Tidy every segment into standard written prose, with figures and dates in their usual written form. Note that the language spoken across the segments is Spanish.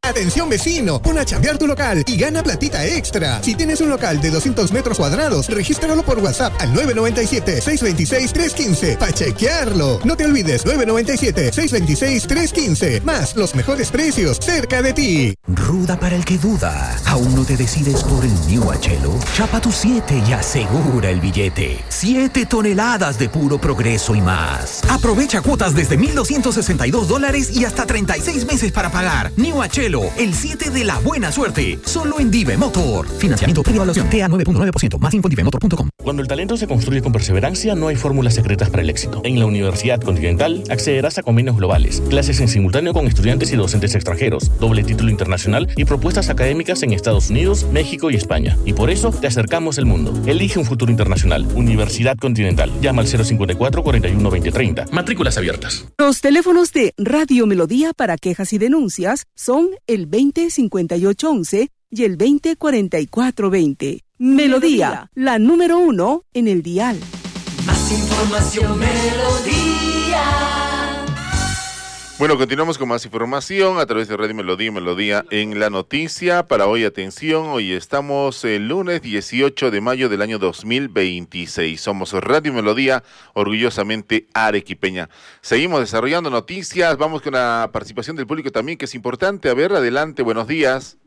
Atención vecino, pon a chambear tu local y gana platita extra. Si tienes un local de 200 metros cuadrados, regístralo por WhatsApp al 997-626-315 para chequearlo. No te olvides, 997-626-315. Más los mejores precios cerca de ti. Ruda para el que duda. ¿Aún no te decides por el New Achelo? Chapa tu 7 y asegura el billete. 7 toneladas de puro progreso y más. Aprovecha cuotas desde $1,262 y hasta 36 meses para pagar. New Achelo, el 7 de la buena suerte. Solo en Dive Motor. Financiamiento pre-evaluación TA 9.9%. Más info en divemotor.com. Cuando el talento se construye con perseverancia, no hay fórmulas secretas para el éxito. En la Universidad Continental accederás a convenios globales, clases en simultáneo con estudiantes y docentes extranjeros, doble título internacional y propuestas académicas en Estados Unidos, México y España. Y por eso te acercamos el mundo. Elige un futuro internacional. Universidad Continental. Llama al 054 41 2030. Matrículas abiertas. Los teléfonos de Radio Melodía para quejas y denuncias son el 205811 y el 204420. Melodía, la número 1 en el dial. Más información, Melodía. Bueno, continuamos con más información a través de Radio Melodía, Melodía en la noticia. Para hoy, atención, hoy estamos el lunes 18 de mayo del año 2026. Somos Radio Melodía, orgullosamente arequipeña. Seguimos desarrollando noticias, vamos con la participación del público también, que es importante. A ver, adelante, buenos días.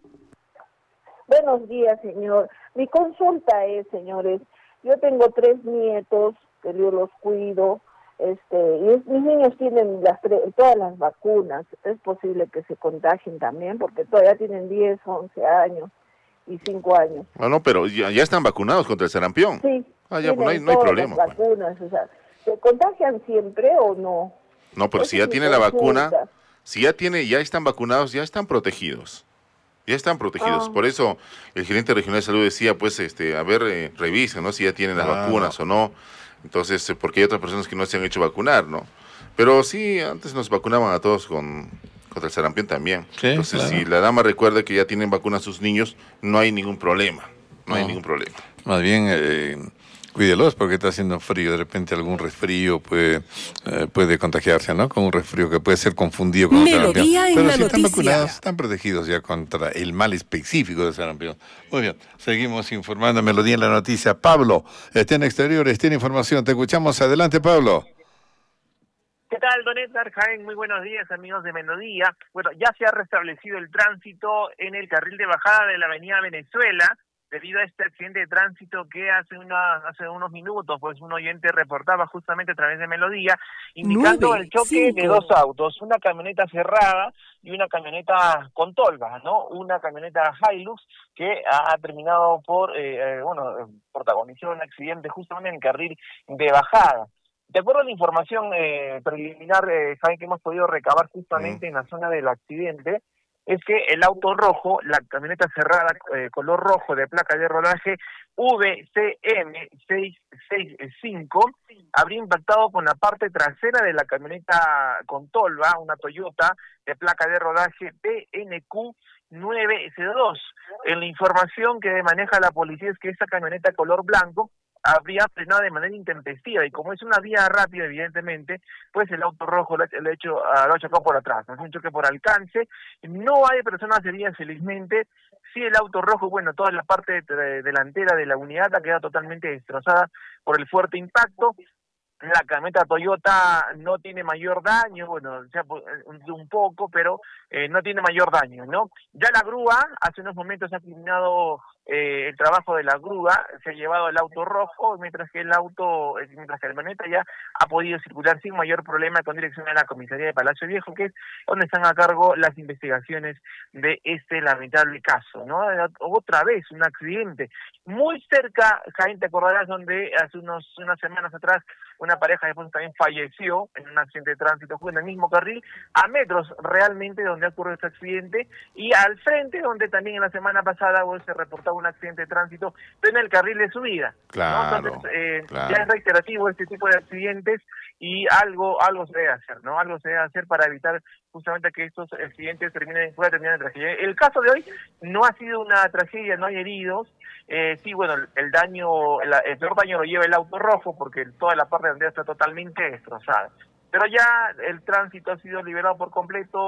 Buenos días, señor. Mi consulta es, señores, yo tengo 3 nietos, que yo los cuido, mis niños tienen todas las vacunas. Es posible que se contagien también, porque todavía tienen 10, 11 años y 5 años. No, pero ya están vacunados contra el sarampión. Sí. Ya, pues no hay problema. Las vacunas, o sea, ¿se contagian siempre o no? No, pero si ya tiene la vacuna, si ya están vacunados, ya están protegidos. Ya están protegidos. Por eso el gerente regional de salud decía, pues, revisen, ¿no? Si ya tienen las vacunas o no. Entonces, porque hay otras personas que no se han hecho vacunar, ¿no? Pero sí, antes nos vacunaban a todos contra el sarampión también. Sí, entonces, claro. Si la dama recuerda que ya tienen vacunas sus niños, no hay ningún problema. No hay ningún problema. Más bien, cuídelos porque está haciendo frío. De repente algún resfrío puede contagiarse, ¿no? Con un resfrío que puede ser confundido con sarampión. Pero si están vacunados, están protegidos ya contra el mal específico del sarampión. Muy bien, seguimos informando Melodía en la noticia. Pablo, está en exteriores, tiene información. Te escuchamos. Adelante, Pablo. ¿Qué tal, don Edgar Jaén? Muy buenos días, amigos de Melodía. Bueno, ya se ha restablecido el tránsito en el carril de bajada de la avenida Venezuela, debido a este accidente de tránsito que hace unos minutos, pues un oyente reportaba justamente a través de Melodía, indicando el choque de 2 autos, una camioneta cerrada y una camioneta con tolva, ¿no? Una camioneta Hilux que ha terminado por, protagonizar un accidente justamente en el carril de bajada. De acuerdo a la información preliminar, Jaime, que hemos podido recabar justamente en la zona del accidente, es que el auto rojo, la camioneta cerrada, color rojo de placa de rodaje VCM665, habría impactado con la parte trasera de la camioneta con tolva, una Toyota de placa de rodaje PNQ9C2. En la información que maneja la policía es que esta camioneta color blanco habría frenado de manera intempestiva, y como es una vía rápida, evidentemente, pues el auto rojo lo ha chocado por atrás. Es un choque por alcance, no hay personas heridas, felizmente. Sí, el auto rojo, toda la parte delantera de la unidad ha quedado totalmente destrozada por el fuerte impacto. La camioneta Toyota no tiene mayor daño, un poco, pero no tiene mayor daño, ¿no? Ya la grúa, hace unos momentos ha terminado el trabajo de la grúa, se ha llevado el auto rojo, mientras que la camioneta ya ha podido circular sin mayor problema con dirección a la comisaría de Palacio Viejo, que es donde están a cargo las investigaciones de este lamentable caso, ¿no? Otra vez un accidente muy cerca, Jaime, te acordarás, donde hace unas semanas atrás una pareja de esposos también falleció en un accidente de tránsito, fue en el mismo carril, a metros realmente donde ocurrió este accidente, y al frente donde también en la semana pasada se reportaba un accidente de tránsito, pero en el carril de subida. Claro, ¿no? Entonces, ya es reiterativo este tipo de accidentes, y algo se debe hacer, ¿no? Algo se debe hacer para evitar justamente que estos accidentes puedan terminar en tragedia. El caso de hoy no ha sido una tragedia, no hay heridos. El peor daño lo lleva el auto rojo, porque toda la parte de Andrea está totalmente destrozada. Pero ya el tránsito ha sido liberado por completo.